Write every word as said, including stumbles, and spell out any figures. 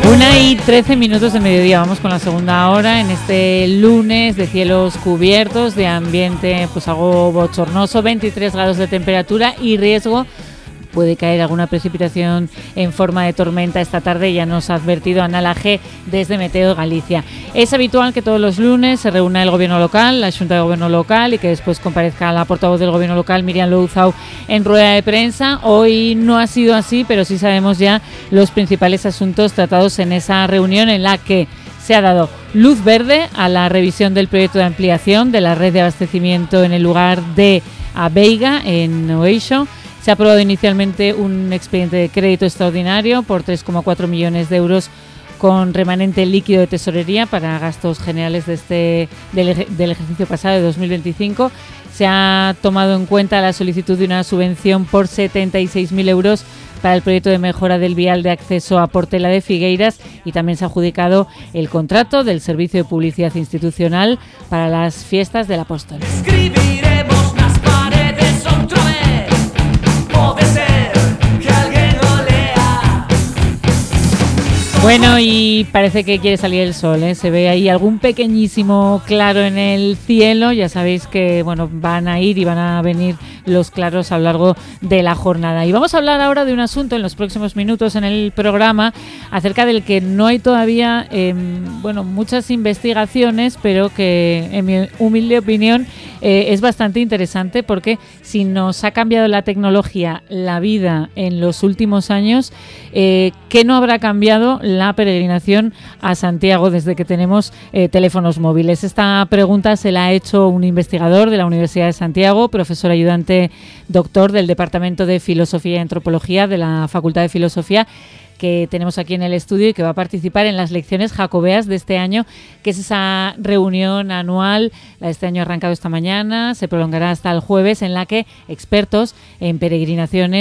Una y trece minutos de mediodía, vamos con la segunda hora en este lunes de cielos cubiertos, de ambiente pues algo bochornoso, veintitrés grados de temperatura y riesgo. Puede caer alguna precipitación en forma de tormenta esta tarde, ya nos ha advertido Ana Laje desde Meteo Galicia. Es habitual que todos los lunes se reúna el gobierno local, la Junta de Gobierno local, y que después comparezca la portavoz del gobierno local, Miriam Louzao, en rueda de prensa. Hoy no ha sido así, pero sí sabemos ya los principales asuntos tratados en esa reunión, en la que se ha dado luz verde a la revisión del proyecto de ampliación de la red de abastecimiento en el lugar de Abeiga, en Oeixo. Se ha aprobado inicialmente un expediente de crédito extraordinario por tres coma cuatro millones de euros con remanente líquido de tesorería para gastos generales de este del, del ejercicio pasado de dos mil veinticinco. Se ha tomado en cuenta la solicitud de una subvención por setenta y seis mil euros para el proyecto de mejora del vial de acceso a Portela de Figueiras, y también se ha adjudicado el contrato del Servicio de Publicidad Institucional para las fiestas del Apóstol. Escribiremos las paredes otra vez. Puede ser que alguien lo lea. Bueno, y parece que quiere salir el sol, ¿eh? Se ve ahí algún pequeñísimo claro en el cielo. Ya sabéis que bueno, van a ir y van a venir los claros a lo largo de la jornada. Y vamos a hablar ahora de un asunto en los próximos minutos en el programa acerca del que no hay todavía eh, bueno, muchas investigaciones, pero que en mi humilde opinión eh, es bastante interesante, porque si nos ha cambiado la tecnología, la vida en los últimos años, eh, ¿qué no habrá cambiado la peregrinación a Santiago desde que tenemos eh, teléfonos móviles? Esta pregunta se la ha hecho un investigador de la Universidad de Santiago, profesor ayudante doctor del Departamento de Filosofía y Antropología de la Facultad de Filosofía, que tenemos aquí en el estudio y que va a participar en las lecciones jacobeas de este año, que es esa reunión anual. La de este año ha arrancado esta mañana, se prolongará hasta el jueves, en la que expertos en peregrinaciones